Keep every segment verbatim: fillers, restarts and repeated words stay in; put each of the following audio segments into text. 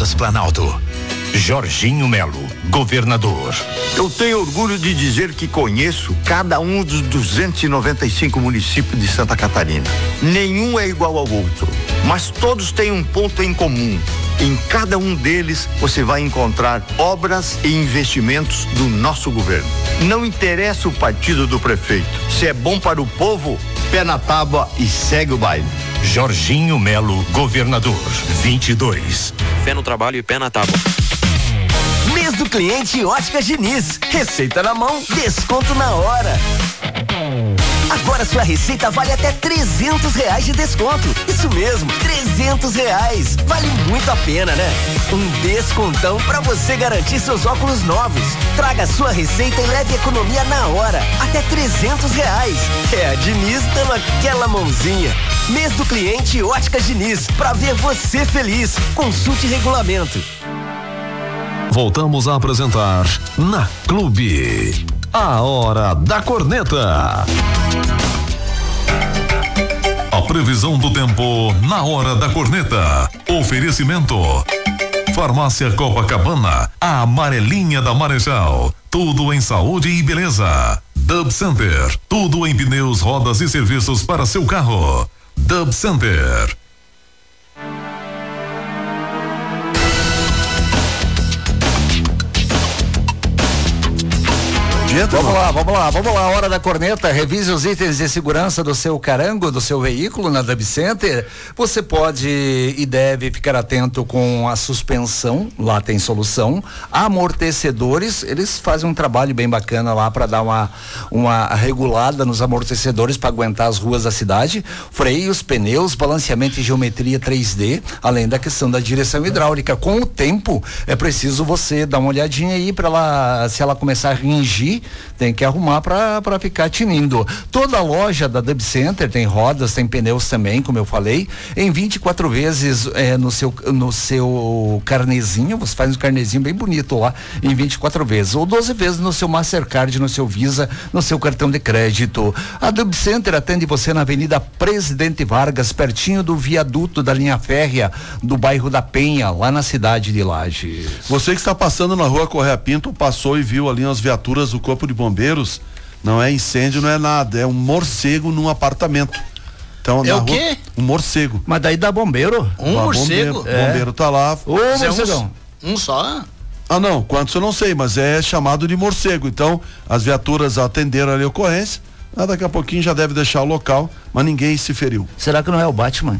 Palas Planalto. Jorginho Melo, governador. Eu tenho orgulho de dizer que conheço cada um dos duzentos e noventa e cinco municípios de Santa Catarina. Nenhum é igual ao outro, mas todos têm um ponto em comum. Em cada um deles você vai encontrar obras e investimentos do nosso governo. Não interessa o partido do prefeito. Se é bom para o povo, pé na tábua e segue o baile. Jorginho Melo, governador, vinte e dois. Fé no trabalho e pé na tábua. Mês do cliente Óticas Diniz. Receita na mão, desconto na hora. Agora sua receita vale até trezentos reais de desconto. Isso mesmo, trezentos reais. Vale muito a pena, né? Um descontão pra você garantir seus óculos novos. Traga sua receita e leve economia na hora. Até trezentos reais. É a Diniz dando aquela mãozinha. Mês do cliente Óticas Diniz. Pra ver você feliz. Consulte regulamento. Voltamos a apresentar Na Clube. A Hora da Corneta. A previsão do tempo na Hora da Corneta. Oferecimento. Farmácia Copacabana, a amarelinha da Marechal. Tudo em saúde e beleza. Dub Center, tudo em pneus, rodas e serviços para seu carro. Dub Center. Vamos lá, vamos lá, vamos lá, hora da corneta. Revise os itens de segurança do seu carango, do seu veículo na Dub Center. Você pode e deve ficar atento com a suspensão, lá tem solução. Amortecedores, eles fazem um trabalho bem bacana lá para dar uma, uma regulada nos amortecedores para aguentar as ruas da cidade. Freios, pneus, balanceamento e geometria três D, além da questão da direção hidráulica. Com o tempo, é preciso você dar uma olhadinha aí para ela, se ela começar a ringir, tem que arrumar para ficar tinindo. Toda a loja da Dub Center tem rodas, tem pneus também, como eu falei, em vinte e quatro vezes é, no seu no seu carnezinho. Você faz um carnezinho bem bonito lá, em vinte e quatro vezes, ou doze vezes no seu Mastercard, no seu Visa, no seu cartão de crédito. A Dub Center atende você na Avenida Presidente Vargas, pertinho do viaduto da linha férrea do bairro da Penha, lá na cidade de Lages. Você que está passando na rua Correia Pinto, passou e viu ali as viaturas do Corpo de Bombeiros, não é incêndio, não é nada, é um morcego num apartamento. Então, é na o rua, quê? Um morcego. Mas daí dá bombeiro. Um Dá morcego? Bombeiro, é. bombeiro tá lá. Ô, morcegão. Um, um só? Ah, não, quantos eu não sei, mas é chamado de morcego. Então, as viaturas atenderam ali a ocorrência, ah, daqui a pouquinho já deve deixar o local, mas ninguém se feriu. Será que não é o Batman?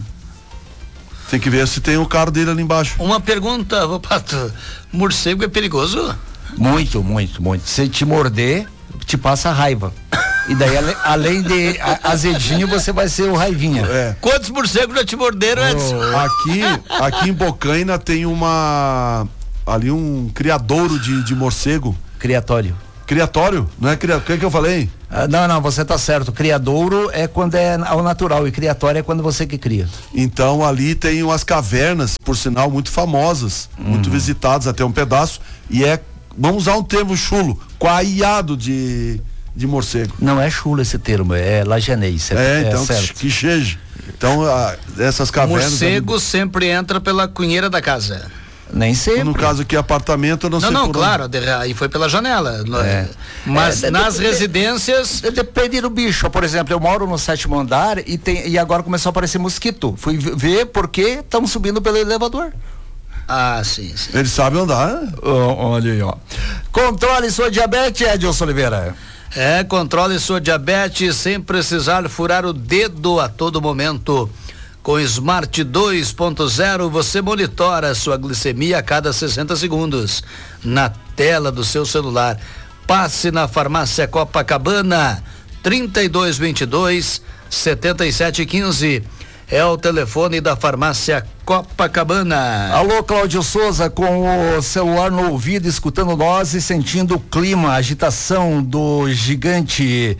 Tem que ver se tem o carro dele ali embaixo. Uma pergunta, ô Pato, morcego é perigoso? Muito, muito, muito. Se te morder, te passa raiva. E daí, ale, além de a, azedinho, você vai ser o raivinha. É. Quantos morcegos já te morderam, Edson? Oh, aqui, aqui em Bocaina tem uma, ali um criadouro de, de morcego. Criatório. Criatório? Não é criatório? O que é que eu falei? Ah, não, não, você tá certo. Criadouro é quando é ao natural e criatório é quando você que cria. Então ali tem umas cavernas, por sinal, muito famosas, hum. muito visitadas até um pedaço, e é, vamos usar um termo chulo, coaiado de, de morcego. Não é chulo esse termo, é lajanês. É, é então certo. que cheje. Então, a, essas cavernas... Morcego ali, sempre entra pela cunheira da casa. Nem sempre. No caso aqui, apartamento, eu não, não sei Não, não, por claro, onde. Aí foi pela janela. É. Mas é, nas de, residências... De, depende do bicho. Por exemplo, eu moro no sétimo andar e, tem, e agora começou a aparecer mosquito. Fui ver porque estamos subindo pelo elevador. Ah, sim, sim. Eles sabem andar. Oh, olha aí, ó. Controle sua diabetes, Edilson Oliveira. É, controle sua diabetes sem precisar furar o dedo a todo momento. Com Smart dois ponto zero, você monitora a sua glicemia a cada sessenta segundos na tela do seu celular. Passe na Farmácia Copacabana, trinta e dois vinte e dois, setenta e sete quinze. É o telefone da Farmácia Copacabana. Alô, Cláudio Souza, com o celular no ouvido, escutando nós e sentindo o clima, a agitação do gigante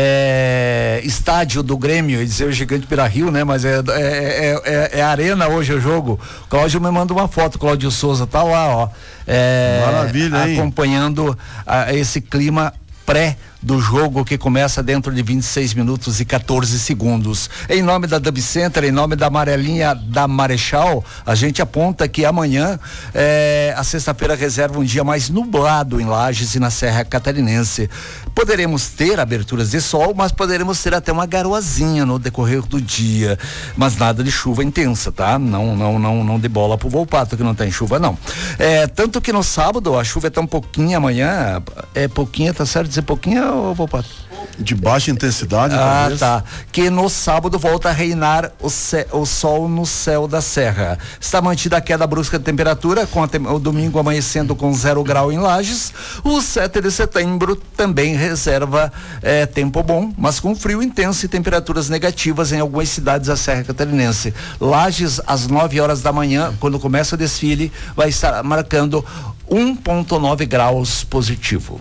é, estádio do Grêmio, ia dizer o gigante Beira-Rio, né? Mas é, é, é, é arena hoje o jogo. Cláudio me manda uma foto, Cláudio Souza tá lá, ó. É, Maravilha, hein? acompanhando a, esse clima pré do jogo que começa dentro de vinte e seis minutos e quatorze segundos. Em nome da Dub Center, em nome da amarelinha da Marechal, a gente aponta que amanhã, é, a sexta-feira reserva um dia mais nublado em Lages e na Serra Catarinense. Poderemos ter aberturas de sol, mas poderemos ter até uma garoazinha no decorrer do dia, mas nada de chuva intensa, tá? Não, não, não, não de bola pro Volpato que não tem chuva, não. É, tanto que no sábado a chuva é tão pouquinha amanhã, é pouquinha, tá certo dizer pouquinha, ou Volpato? De baixa intensidade, Ah, talvez. tá. Que no sábado volta a reinar o, ce- o sol no céu da serra. Está mantida a queda brusca de temperatura, com a tem- o domingo amanhecendo com zero grau em Lages. O sete de setembro também reserva eh, tempo bom, mas com frio intenso e temperaturas negativas em algumas cidades da Serra Catarinense. Lages, às nove horas da manhã, quando começa o desfile, vai estar marcando um vírgula nove graus positivo.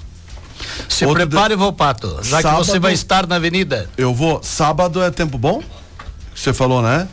Se Outro prepare, de- Volpato, já Sábado- que você vai estar na avenida. Eu vou. Sábado é tempo bom? Você falou, né?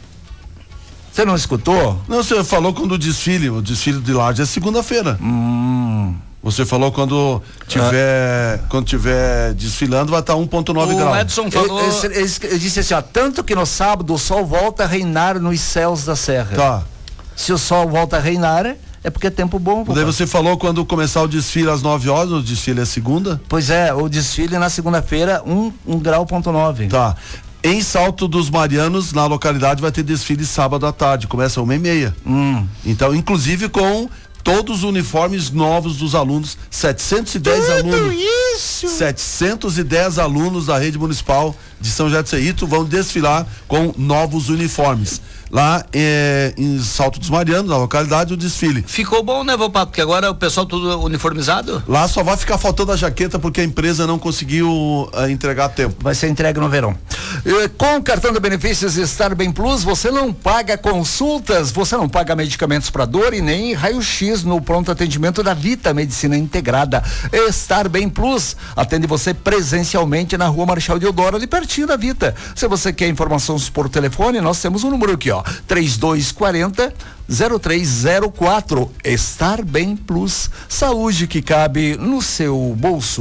Você não escutou? Não, você falou quando o desfile, o desfile de Lages é segunda-feira. Hum. Você falou quando tiver, quando tiver desfilando vai estar um vírgula nove O graus. Edson falou. Ele, ele- ele- ele disse assim, ó, tanto que no sábado o sol volta a reinar nos céus da serra. Tá. Se o sol volta a reinar, é porque é tempo bom. Daí papai. você falou quando começar o desfile às nove horas, o desfile é segunda? Pois é, o desfile na segunda-feira, um, um grau ponto nove. Tá. Em Salto dos Marianos, na localidade, vai ter desfile sábado à tarde, começa uma e meia. Hum. Então, inclusive com todos os uniformes novos dos alunos, setecentos e dez alunos. Isso! setecentos e dez alunos da rede municipal de São José do Cerrito vão desfilar com novos uniformes. Lá é, em Salto dos Marianos, na localidade, o desfile. Ficou bom, né, Volpato? Porque agora o pessoal tudo uniformizado? Lá só vai ficar faltando a jaqueta porque a empresa não conseguiu uh, entregar a tempo. Vai ser entregue no verão. E, com o cartão de benefícios Estar Bem Plus, você não paga consultas, você não paga medicamentos para dor e nem raio-x no pronto atendimento da Vita Medicina Integrada. Estar Bem Plus atende você presencialmente na Rua Marechal Deodoro, ali pertinho da Vita. Se você quer informações por telefone, nós temos um número aqui, ó, três dois quatro zero, zero três zero quatro. Estar Bem Plus, saúde que cabe no seu bolso.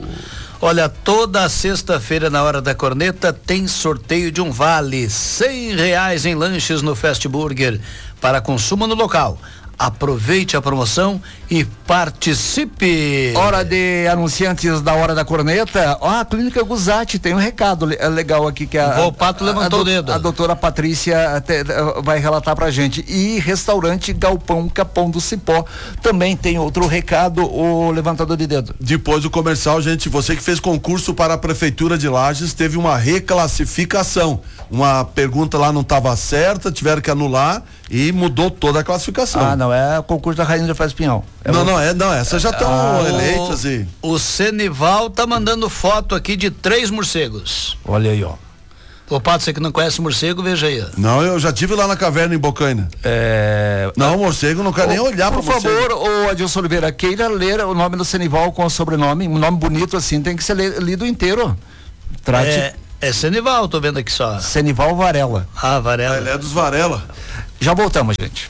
Olha, toda sexta-feira na Hora da Corneta tem sorteio de um vale, cem reais em lanches no Fast Burger para consumo no local. Aproveite a promoção e participe. Hora de anunciantes da Hora da Corneta. Ó, a Clínica Guzatti tem um recado le- legal aqui que a, O Volpato a- a levantou do- o dedo. A doutora Patrícia te- vai relatar pra gente. E restaurante Galpão Capão do Cipó também tem outro recado, o levantador de dedo. Depois do comercial, gente, você que fez concurso para a Prefeitura de Lages teve uma reclassificação. Uma pergunta lá não estava certa, tiveram que anular e mudou toda a classificação. Ah, não, é o concurso da Rainha de Faz Pinhal. É não, o- não, é, não, essas já estão Ah, eleitas e. O Senival tá mandando foto aqui de três morcegos. Olha aí, ó. Volpato, você que não conhece morcego, veja aí, ó. Não, eu já tive lá na caverna em Bocaina. É... Não, morcego, não quero nem olhar Por pra você. favor, o Adilson Oliveira, queira ler o nome do Senival com o sobrenome, um nome bonito assim, tem que ser le- lido inteiro. Trate É, é Senival, tô vendo aqui só. Senival Varela. Ah, Varela. Ele é dos Varela. Já voltamos, gente.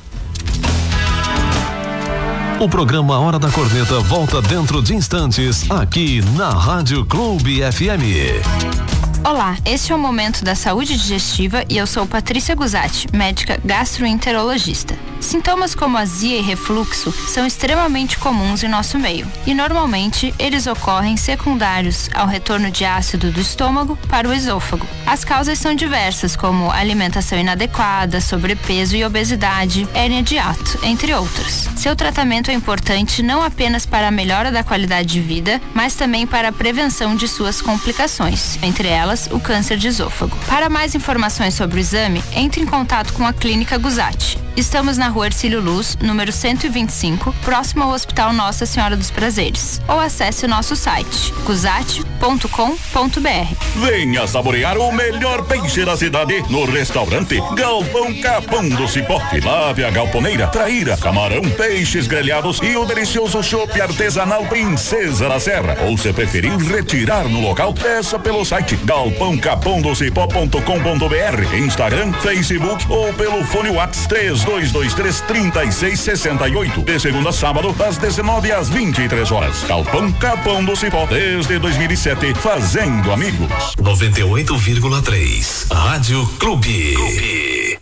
O programa Hora da Corneta volta dentro de instantes aqui na Rádio Clube F M. Olá, este é o Momento da Saúde Digestiva e eu sou Patrícia Guzatti, médica gastroenterologista. Sintomas como azia e refluxo são extremamente comuns em nosso meio e normalmente eles ocorrem secundários ao retorno de ácido do estômago para o esôfago. As causas são diversas, como alimentação inadequada, sobrepeso e obesidade, hérnia de hiato, entre outras. Seu tratamento é importante não apenas para a melhora da qualidade de vida, mas também para a prevenção de suas complicações, entre elas o câncer de esôfago. Para mais informações sobre o exame, entre em contato com a Clínica Guzatti. Estamos na Rua Ercílio Luz, número cento e vinte e cinco, próximo ao Hospital Nossa Senhora dos Prazeres. Ou acesse o nosso site, guzatti ponto com ponto br. Venha saborear o melhor peixe da cidade no restaurante Galpão Capão do Cipó. Tilápia, galponeira, traíra, camarão, peixes grelhados e o delicioso chopp artesanal Princesa da Serra. Ou se preferir retirar no local, peça pelo site galpão capão do cipó ponto com ponto br, Instagram, Facebook ou pelo fone WhatsApp três dois dois três, três seis seis oito. De segunda a sábado, das dezenove às vinte e três horas. Galpão Capão do Cipó, desde dois mil e sete, fazendo amigos. noventa e oito vírgula três Rádio Clube. Clube.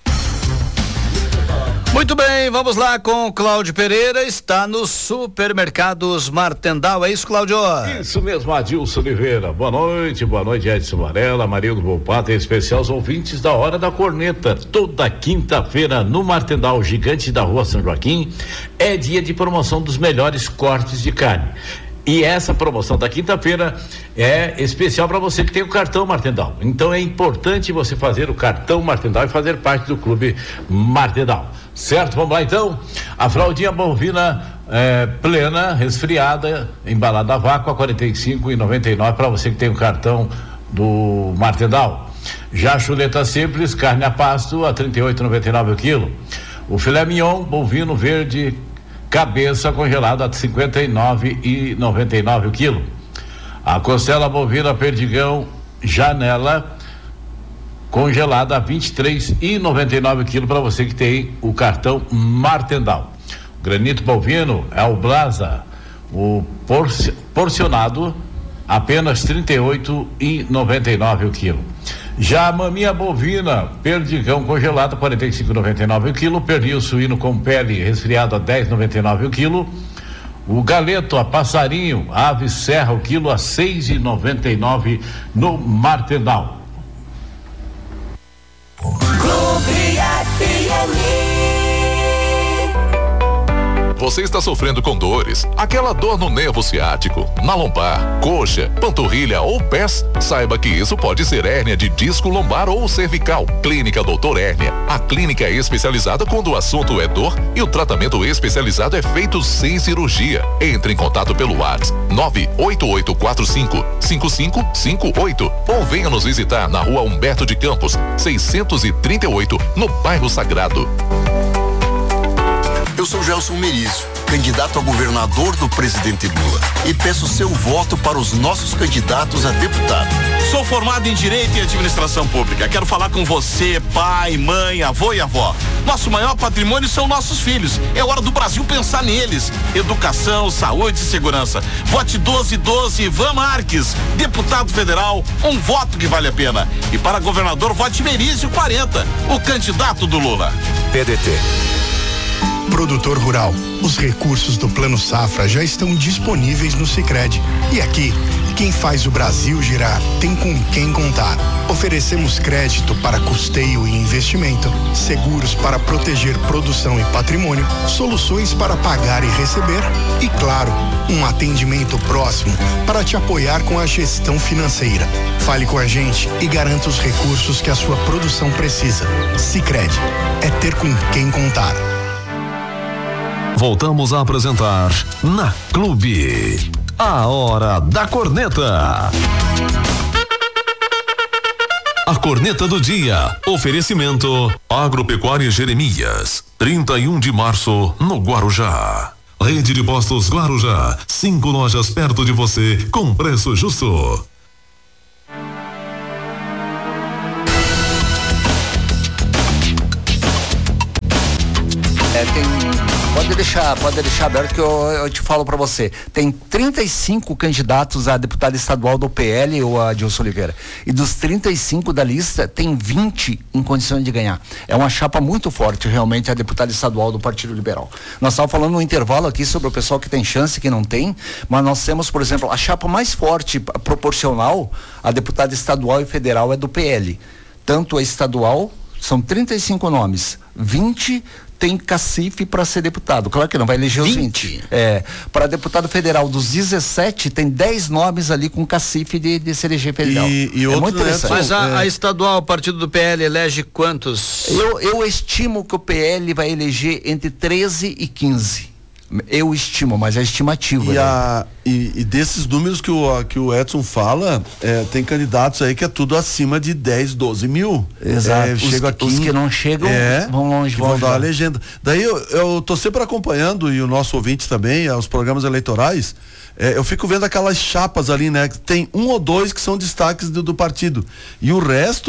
Muito bem, vamos lá com Cláudio Pereira, está nos supermercados Martendal, é isso, Cláudio? Isso mesmo, Adilson Oliveira. Boa noite, boa noite, Edson Varela, Marildo Volpato, em especial os ouvintes da Hora da Corneta. Toda quinta-feira no Martendal, gigante da Rua São Joaquim, é dia de promoção dos melhores cortes de carne. E essa promoção da quinta-feira é especial para você que tem o cartão Martendal. Então é importante você fazer o cartão Martendal e fazer parte do Clube Martendal. Certo? Vamos lá então. A fraldinha bovina é, plena, resfriada, embalada a vácuo a quarenta e cinco reais e noventa e nove centavos para você que tem o cartão do Martendal. Já a chuleta simples, carne a pasto a trinta e oito reais e noventa e nove centavos o quilo. O filé mignon bovino verde cabeça congelada a cinquenta e nove reais e noventa e nove centavos o quilo. A costela bovina perdigão janela congelada a vinte e três reais e noventa e nove centavos o quilo para você que tem o cartão Martendal. Granito bovino é o Brasa, o porci- porcionado apenas trinta e oito reais e noventa e nove centavos o quilo. Já a maminha bovina perdigão congelada quarenta e cinco reais e noventa e nove centavos o quilo. Pernil suíno com pele resfriado a dez reais e noventa e nove centavos o quilo. O galeto a passarinho ave serra o quilo a seis reais e noventa e nove centavos no Martendal. Clube F M. Você está sofrendo com dores, aquela dor no nervo ciático, na lombar, coxa, panturrilha ou pés? Saiba que isso pode ser hérnia de disco lombar ou cervical. Clínica Doutor Hérnia. A clínica é especializada quando o assunto é dor e o tratamento especializado é feito sem cirurgia. Entre em contato pelo WhatsApp nove oito oito quatro cinco, cinco cinco cinco oito ou venha nos visitar na Rua Humberto de Campos, seiscentos e trinta e oito, no bairro Sagrado. Eu sou Gelson Merizio, candidato a governador do presidente Lula, e peço seu voto para os nossos candidatos a deputado. Sou formado em Direito e Administração Pública. Quero falar com você, pai, mãe, avô e avó. Nosso maior patrimônio são nossos filhos. É hora do Brasil pensar neles. Educação, saúde e segurança. Vote doze doze, Ivan Marques. Deputado federal, um voto que vale a pena. E para governador, vote Merizio quarenta, o candidato do Lula. P D T. Produtor rural, os recursos do Plano Safra já estão disponíveis no Sicredi. E aqui, quem faz o Brasil girar tem com quem contar. Oferecemos crédito para custeio e investimento, seguros para proteger produção e patrimônio, soluções para pagar e receber e, claro, um atendimento próximo para te apoiar com a gestão financeira. Fale com a gente e garanta os recursos que a sua produção precisa. Sicredi, é ter com quem contar. Voltamos a apresentar na Clube, a Hora da Corneta. A corneta do dia. Oferecimento Agropecuária Jeremias. trinta e um de março, no Guarujá. Rede de Postos Guarujá. Cinco lojas perto de você, com preço justo. É, tem, pode deixar, pode deixar aberto que eu, eu te falo para você. Tem trinta e cinco candidatos a deputado estadual do P L ou a Adilson Oliveira. E dos trinta e cinco da lista, tem vinte em condições de ganhar. É uma chapa muito forte, realmente, a deputada estadual do Partido Liberal. Nós estávamos falando no intervalo aqui sobre o pessoal que tem chance e que não tem, mas nós temos, por exemplo, a chapa mais forte proporcional a deputada estadual e federal é do P L. Tanto a estadual, são trinta e cinco nomes, vinte tem cacife para ser deputado. Claro que não vai eleger os vinte. É, para deputado federal, dos dezessete, tem dez nomes ali com cacife de, de se eleger federal. E, e é outro muito interessante. Mas a, é. a estadual, o partido do P L, elege quantos? Eu, eu estimo que o P L vai eleger entre treze e quinze. Eu estimo, mas é estimativa. E, né? a, e, e desses números que o, que o Edson fala, é, tem candidatos aí que é tudo acima de dez, doze mil. Exato. É, os, chega aqui, os que não chegam é, vão longe, vão, vão dar a legenda. Daí eu, eu tô sempre acompanhando, e o nosso ouvinte também, os programas eleitorais. É, eu fico vendo aquelas chapas ali, né? Tem um ou dois que são destaques do, do partido. E o resto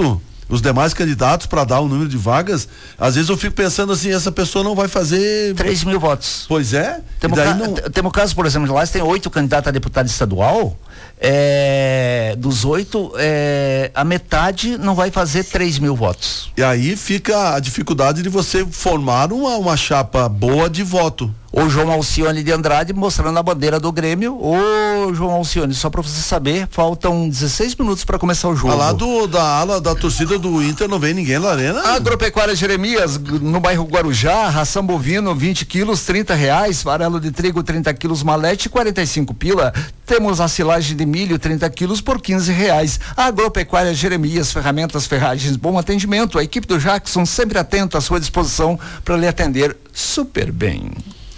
os demais candidatos para dar o número de vagas, às vezes eu fico pensando assim, essa pessoa não vai fazer três mil votos. Pois é. Temos ca... não... tem caso, por exemplo, lá tem oito candidatos a deputado estadual, é... dos oito, é... a metade não vai fazer três mil votos. E aí fica a dificuldade de você formar uma, uma chapa boa de voto. O João Alcione de Andrade mostrando a bandeira do Grêmio. Ô João Alcione, só pra você saber, faltam dezesseis minutos para começar o jogo. Ah, lá do, da ala da torcida do Inter não vem ninguém na arena. Agropecuária Jeremias, no bairro Guarujá, ração bovino vinte quilos, trinta reais, farelo de trigo trinta quilos, malete quarenta e cinco pila. Temos a silagem de milho trinta quilos por quinze reais. Agropecuária Jeremias, ferramentas, ferragens, bom atendimento. A equipe do Jackson sempre atenta à sua disposição para lhe atender super bem.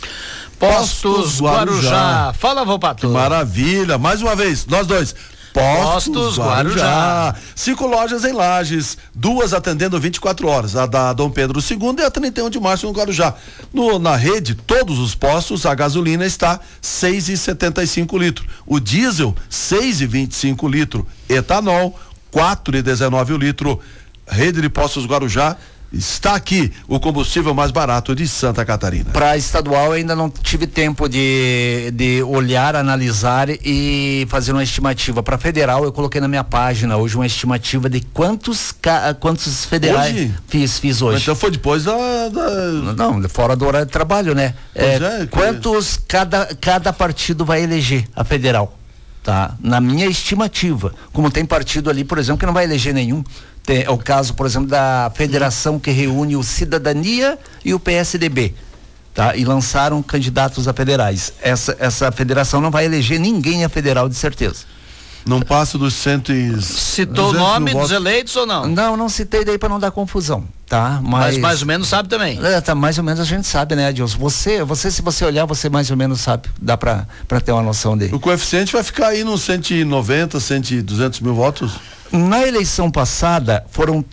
Postos Guarujá. Guarujá. Fala, Volpato. Maravilha. Mais uma vez, nós dois. Postos, Postos Guarujá. Guarujá. Cinco lojas em Lages, duas atendendo vinte e quatro horas. A da Dom Pedro segundo e a trinta e um de março no Guarujá. No, na rede, todos os postos, a gasolina está seis e setenta e cinco litros. O diesel, seis e vinte e cinco litros. Etanol, quatro e dezenove o litro. Rede de Postos Guarujá. Está aqui o combustível mais barato de Santa Catarina. Para estadual ainda não tive tempo de, de olhar, analisar e fazer uma estimativa. Para federal eu coloquei na minha página hoje uma estimativa de quantos quantos federais hoje? fiz fiz hoje. Então foi depois da, da... não fora do horário de trabalho, né? É, é, quantos que... cada cada partido vai eleger a federal, tá? Na minha estimativa, como tem partido ali, por exemplo, que não vai eleger nenhum. Tem, é o caso, por exemplo, da federação que reúne o Cidadania e o P S D B, tá? E lançaram candidatos a federais. Essa, essa federação não vai eleger ninguém a federal, de certeza. Não passa dos cento e... Citou o nome dos eleitos ou não? Não, não citei daí para não dar confusão, tá? Mas, Mas mais ou menos sabe também. É, tá, mais ou menos a gente sabe, né, Adilson? Você, você, se você olhar, você mais ou menos sabe, dá para ter uma noção dele. O coeficiente vai ficar aí nos cento e noventa, cem, duzentos mil votos? Na eleição passada foram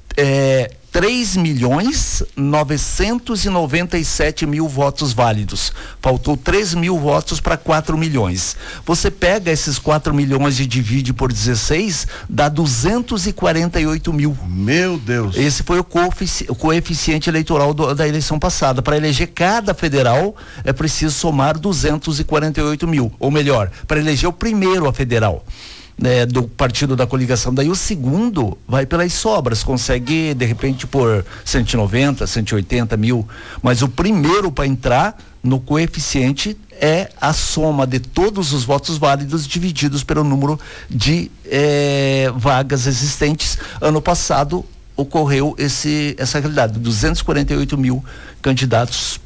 é, três milhões novecentos e noventa e sete mil votos válidos. Faltou três mil votos para quatro milhões. Você pega esses quatro milhões e divide por dezesseis, dá duzentos e quarenta e oito mil. Meu Deus. Esse foi o, coefici- o coeficiente eleitoral do, da eleição passada. Para eleger cada federal é preciso somar duzentos e quarenta e oito mil. Ou melhor, para eleger o primeiro a federal. Né, do partido da coligação, daí o segundo vai pelas sobras, consegue de repente por cento e noventa, cento e oitenta mil, mas o primeiro para entrar no coeficiente é a soma de todos os votos válidos divididos pelo número de eh, vagas existentes. Ano passado ocorreu esse, essa realidade, duzentos e quarenta e oito mil candidatos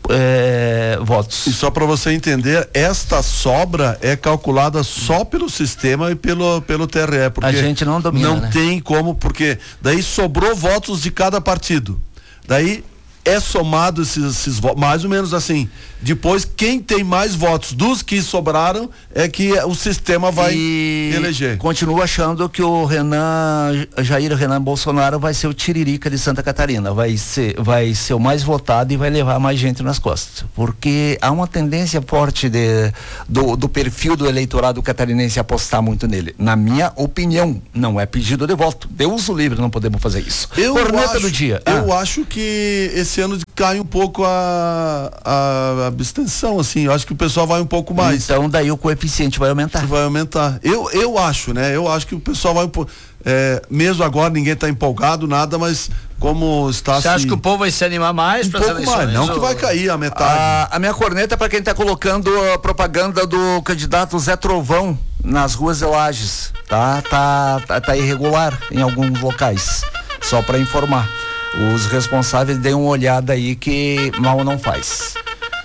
É, votos. E só para você entender, esta sobra é calculada só pelo sistema e pelo pelo T R E, porque a gente não domina, não né? tem como, porque daí sobrou votos de cada partido, daí é somado esses, esses votos, mais ou menos assim. Depois, quem tem mais votos dos que sobraram é que o sistema vai e eleger. Continuo achando que o Renan, Jair Renan Bolsonaro vai ser o tiririca de Santa Catarina, vai ser, vai ser o mais votado e vai levar mais gente nas costas, porque há uma tendência forte de, do, do perfil do eleitorado catarinense apostar muito nele. Na minha opinião, não é pedido de voto. Deus o livre, não podemos fazer isso. Eu Corneta acho, do dia. Eu ah. acho que esse ano cai um pouco a, a abstenção, assim, eu acho que o pessoal vai um pouco mais. Então daí o coeficiente vai aumentar. Vai aumentar. Eu, eu acho, né? Eu acho que o pessoal vai um pouco, é, mesmo agora ninguém está empolgado, nada, mas como está... Você acha que o povo vai se animar mais um para essa eleição? Mais, não que vai cair a metade. A, a minha corneta é para quem está colocando a propaganda do candidato Zé Trovão nas ruas de Lages, tá? Tá, tá, tá irregular em alguns locais, só para informar. Os responsáveis deem uma olhada aí que mal não faz.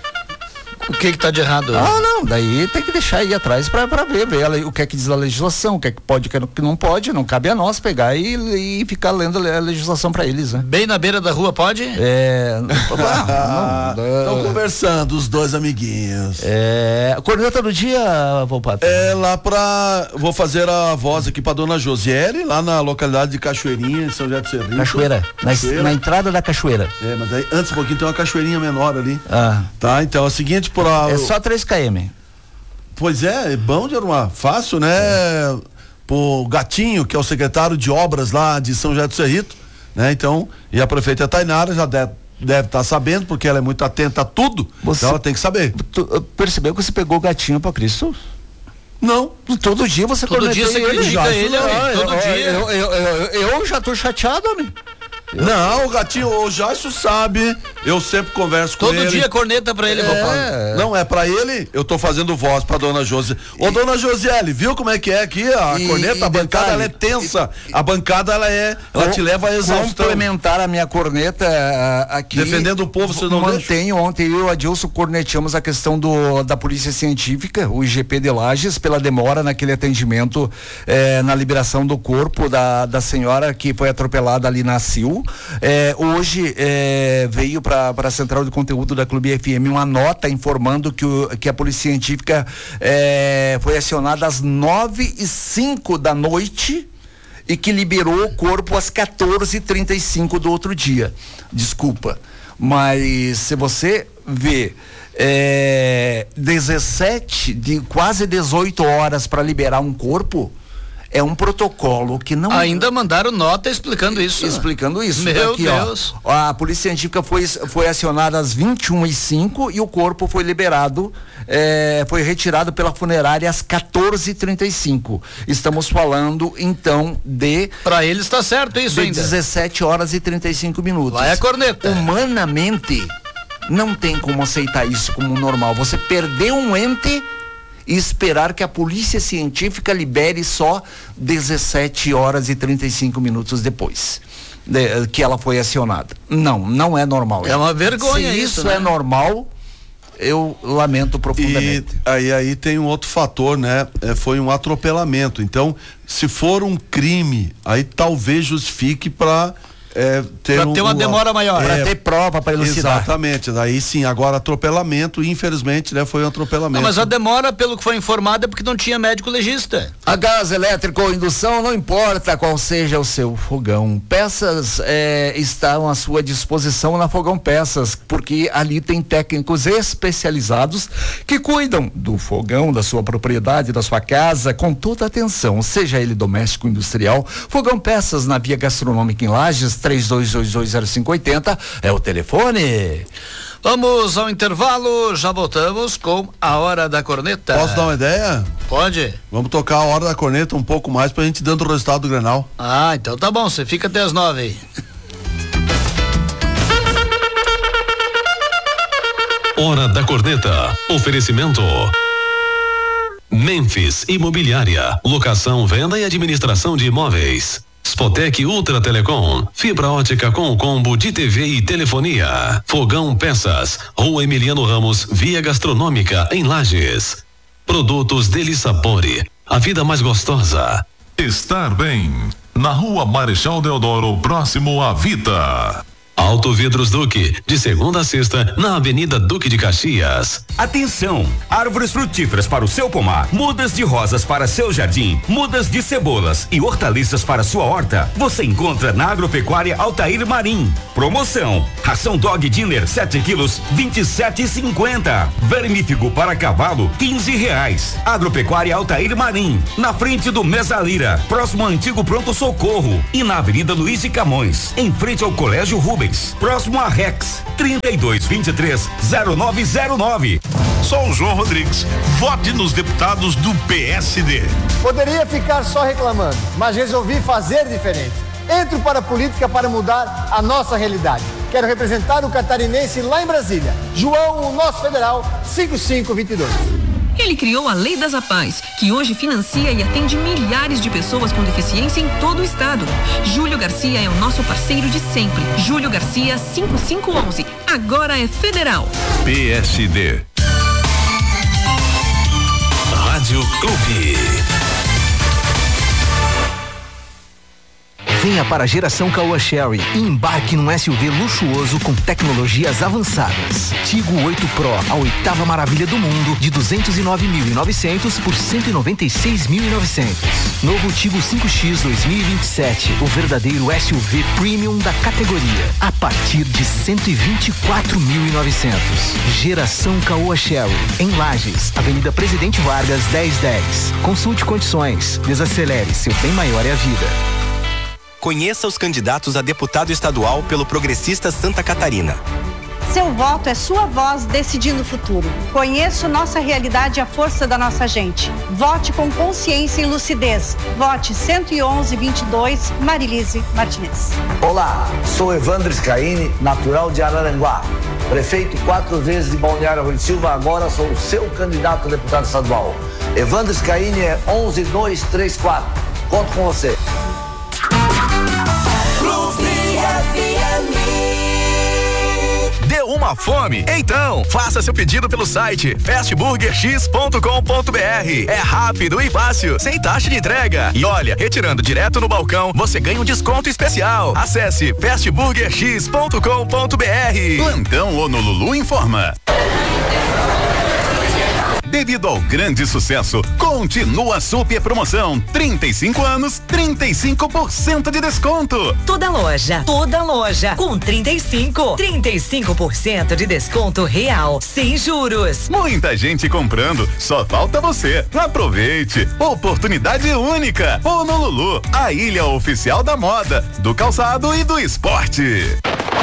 O que que tá de errado? Ah, não, daí tem que deixar aí atrás pra, pra ver, ver o que é que diz a legislação, o que é que pode, o que não pode, não cabe a nós pegar e, e ficar lendo a legislação pra eles, né? Bem na beira da rua pode? É... Estão conversando os dois amiguinhos. É... A corneta do dia, Volpato? É lá pra... Vou fazer a voz aqui pra dona Josiele, lá na localidade de Cachoeirinha, em São José do Cerrito. Cachoeira, na, na entrada da cachoeira. É, mas aí antes um pouquinho tem uma cachoeirinha menor ali. Ah. Tá, então é o seguinte, por a... É só três quilômetros. Pois é, é bom de arrumar, fácil, né? pro Gatinho, que é o secretário de obras lá de São José do Cerrito, né? Então, e a prefeita Tainara já deve deve estar tá sabendo, porque ela é muito atenta a tudo, você, então ela tem que saber. Tu, percebeu que você pegou o Gatinho para Cristo? Não. Todo dia você todo dia você ele, critica ele, ah, todo eu, dia. Eu, eu, eu, eu, eu já tô chateado, homem. Não, o Gatinho, o Jairson sabe, eu sempre converso com Todo ele. Todo dia corneta pra ele, é, Não, é pra ele, eu tô fazendo voz pra dona Josi. Ô, e, dona Josiele, viu como é que é aqui a e, corneta? E a bancada, detalhe, ela é tensa. E, a bancada, ela é, ela com, te leva a exaustão. Complementar a minha corneta aqui. Defendendo o povo, você não mantenho, ontem eu e o Adilson corneteamos a questão do, da Polícia Científica, o I G P de Lages, pela demora naquele atendimento, eh, na liberação do corpo da, da senhora que foi atropelada ali na Sil. Eh, hoje eh, veio para a central de conteúdo da Clube F M uma nota informando que, o, que a Polícia Científica eh, foi acionada às nove e cinco da noite e que liberou o corpo às quatorze e trinta e cinco do outro dia. Desculpa, mas se você vê é, dezessete, de quase dezoito horas para liberar um corpo, é um protocolo que não... Ainda mandaram nota explicando isso. Explicando isso. Meu Aqui, Deus. Ó, a Polícia Científica foi, foi acionada às vinte e uma e cinco e o corpo foi liberado, é, foi retirado pela funerária às quatorze e trinta e cinco. Estamos falando, então, de... Para eles está certo isso de ainda. dezessete horas e trinta e cinco minutos. Lá é a corneta. Humanamente, não tem como aceitar isso como normal. Você perdeu um ente e esperar que a Polícia Científica libere só dezessete horas e trinta e cinco minutos depois de, que ela foi acionada. Não, não é normal. É uma vergonha. Se isso, isso né? é normal, eu lamento profundamente. E aí, aí tem um outro fator, né? É, foi um atropelamento. Então, se for um crime, aí talvez justifique para É, ter, pra um, ter uma um, demora maior. É, para ter prova para elucidar. Exatamente. Daí sim, agora atropelamento, infelizmente, né, foi um atropelamento. Não, mas a demora, pelo que foi informado, é porque não tinha médico legista. A gás, elétrico ou indução, não importa qual seja o seu fogão. Peças é, estão à sua disposição na Fogão Peças, porque ali tem técnicos especializados que cuidam do fogão, da sua propriedade, da sua casa, com toda atenção, seja ele doméstico ou industrial. Fogão Peças na Via Gastronômica em Lages, três dois dois dois zero cinco oito zero é o telefone. Vamos ao intervalo, já voltamos com a Hora da Corneta. Posso dar uma ideia? Pode. Vamos tocar a Hora da Corneta um pouco mais pra gente dando o resultado do Grenal. Ah, então tá bom, você fica até as nove aí. Hora da Corneta. Oferecimento Memphis Imobiliária. Locação, venda e administração de imóveis. Spotec Ultra Telecom, fibra ótica com combo de T V e telefonia. Fogão Peças, Rua Emiliano Ramos, Via Gastronômica, em Lages. Produtos Deli Sapore, a vida mais gostosa. Estar bem, na Rua Marechal Deodoro, próximo à Vita. Auto Vidros Duque, de segunda a sexta, na Avenida Duque de Caxias. Atenção! Árvores frutíferas para o seu pomar, mudas de rosas para seu jardim, mudas de cebolas e hortaliças para sua horta, você encontra na Agropecuária Altair Marim. Promoção: ração Dog Dinner sete quilos, vinte e sete e cinquenta. Vermífugo para cavalo, quinze reais. Agropecuária Altair Marim, na frente do Mesalira, próximo ao antigo Pronto Socorro, e na Avenida Luiz de Camões, em frente ao Colégio Rubens. Próximo a Rex, trinta e dois, vinte e três, zero nove zero nove. Sou o João Rodrigues. Vote nos deputados do P S D. Poderia ficar só reclamando, mas resolvi fazer diferente. Entro para a política para mudar a nossa realidade. Quero representar o catarinense lá em Brasília. João, o nosso federal, cinco cinco dois dois. Ele criou a Lei das APAES, que hoje financia e atende milhares de pessoas com deficiência em todo o estado. Júlio Garcia é o nosso parceiro de sempre. Júlio Garcia cinco cinco um um, agora é federal. P S D. Rádio Clube. Venha para a geração Caoa Sherry e embarque num S U V luxuoso com tecnologias avançadas. Tigo oito Pro, a oitava maravilha do mundo, de duzentos e nove mil e novecentos por cento e noventa e seis mil e novecentos. Novo Tigo cinco X dois mil e vinte e sete, o verdadeiro S U V premium da categoria, a partir de cento e vinte e quatro mil e novecentos. Geração Caoa Sherry, em Lages, Avenida Presidente Vargas dez dez. Consulte condições, desacelere, seu bem maior é a vida. Conheça os candidatos a deputado estadual pelo Progressista Santa Catarina. Seu voto é sua voz decidindo o futuro. Conheça nossa realidade e a força da nossa gente. Vote com consciência e lucidez. Vote cento e onze, vinte e dois, Marilise Martinez. Olá, sou Evandro Scaini, natural de Araranguá. Prefeito quatro vezes de Balneário Rui Silva, agora sou o seu candidato a deputado estadual. Evandro Scaini é onze dois três quatro. Conto com você. Deu uma fome? Então, faça seu pedido pelo site fast burger x ponto com ponto b r. É rápido e fácil, sem taxa de entrega. E olha, retirando direto no balcão, você ganha um desconto especial. Acesse fast burger x ponto com ponto b r. Plantão Honolulu informa. Devido ao grande sucesso, continua a super promoção. trinta e cinco anos, trinta e cinco por cento de desconto. Toda loja, toda loja, com trinta e cinco, trinta e cinco por cento de desconto real, sem juros. Muita gente comprando, só falta você. Aproveite, oportunidade única. Honolulu, a ilha oficial da moda, do calçado e do esporte.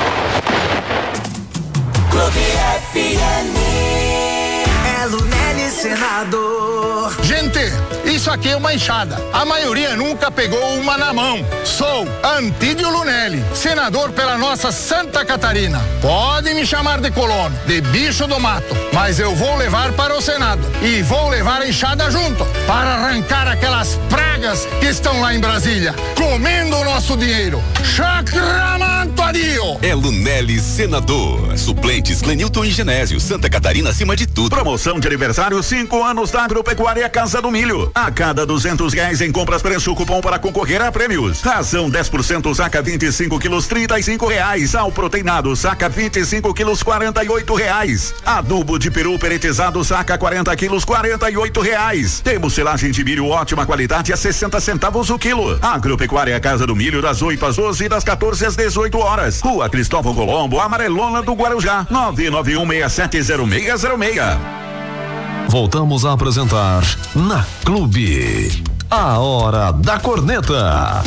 Clube F M. Lunelli Senador. Gente, isso aqui é uma enxada. A maioria nunca pegou uma na mão. Sou Antídio Lunelli, senador pela nossa Santa Catarina. Pode me chamar de colono, de bicho do mato, mas eu vou levar para o Senado e vou levar a enxada junto para arrancar aquelas pragas que estão lá em Brasília, comendo o nosso dinheiro. Chacramantoadio. É Lunelli Senador. Suplentes Clenilton e Genésio, Santa Catarina acima de tudo. Promoção de aniversário, cinco anos da Agropecuária Casa do Milho. A cada duzentos reais em compras, preço cupom para concorrer a prêmios. Ração dez por cento, saca vinte e cinco quilos, trinta e cinco reais. Sal proteinado, saca vinte e cinco quilos, quarenta e oito reais. Adubo de peru peretizado, saca quarenta quilos, quarenta e oito reais. Temos silagem de milho ótima qualidade a sessenta centavos o quilo. Agropecuária Casa do Milho, das oito às doze e das quatorze às dezoito horas. Rua Cristóvão Colombo, Amarelona do Guarujá, nove nove um seis sete zero seis zero seis. Voltamos a apresentar na Clube, a Hora da Corneta.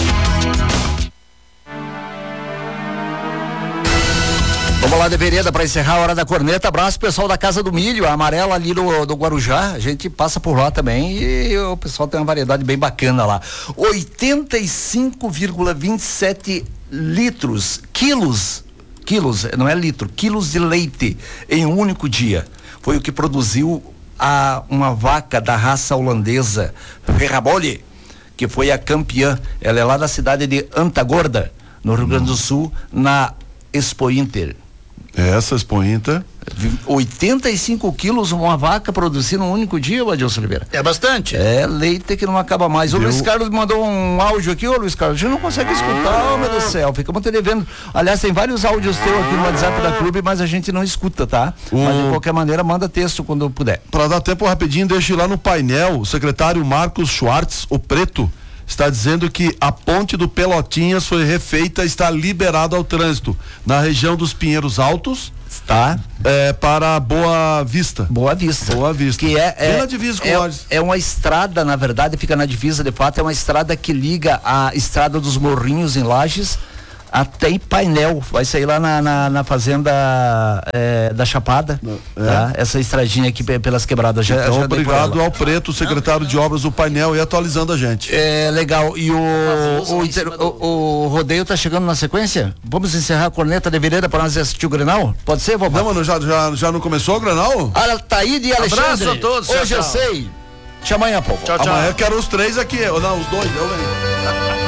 Vamos lá de vereda para encerrar a Hora da Corneta. Abraço pessoal da Casa do Milho, a amarela ali do, do Guarujá. A gente passa por lá também e o pessoal tem uma variedade bem bacana lá. oitenta e cinco vírgula vinte e sete litros, quilos, quilos, não é litro, quilos de leite em um único dia. Foi o que produziu a uma vaca da raça holandesa Ferrabole, que foi a campeã. Ela é lá da cidade de Antagorda, no Rio Grande do Sul, na Expo Inter. Essa Expo Inter. oitenta e cinco quilos uma vaca produzindo um único dia, Adilson Oliveira. É bastante. É leite que não acaba mais. Deu. O Luiz Carlos mandou um áudio aqui, ô Luiz Carlos, a gente não consegue escutar, ah. oh, meu Deus do céu, ficamos te devendo. Aliás, tem vários áudios teus aqui no WhatsApp da Clube, mas a gente não escuta, tá? O... Mas de qualquer maneira, manda texto quando puder. Para dar tempo rapidinho, deixa eu ir lá no painel, o secretário Marcos Schwartz, o Preto, está dizendo que a ponte do Pelotinhas foi refeita e está liberado ao trânsito na região dos Pinheiros Altos. Tá. É, para Boa Vista. Boa Vista. Boa Vista. Que é, é, na divisa com é, Lages. é uma estrada, na verdade, fica na divisa, de fato, é uma estrada que liga a estrada dos Morrinhos em Lages até em Painel, vai sair lá na, na, na fazenda é, da Chapada, é. Tá? Essa estradinha aqui pelas quebradas. Já, então, já obrigado ao Preto, secretário de obras do Painel, e atualizando a gente. É legal. E o, o, inter, o, o rodeio tá chegando na sequência? Vamos encerrar a corneta de vereda para nós assistir o Grenal? Pode ser, vovó? Não, mano, já, já, já não começou o Grenal? Altaíde e Alexandre. Abraço a todos. Hoje tchau, eu tchau. sei. Te amanhã, povo. Tchau, tchau. Amanhã eu quero os três aqui, ou não, os dois, eu lembro.